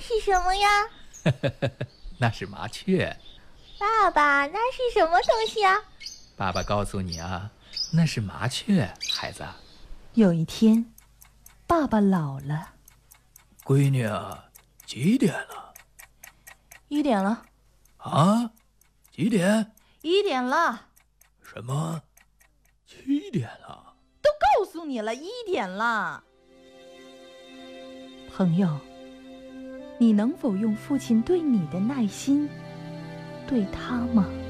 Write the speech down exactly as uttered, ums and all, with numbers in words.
是什么呀？ 那是麻雀。 爸爸，那是什么东西啊？ 爸爸告诉你啊，那是麻雀，孩子。 有一天，爸爸老了。 闺女啊，几点了？ 一点了。 啊？几点？ 一点了。 什么？七点了？ 都告诉你了，一点了。朋友，你能否用父亲对你的耐心对他吗？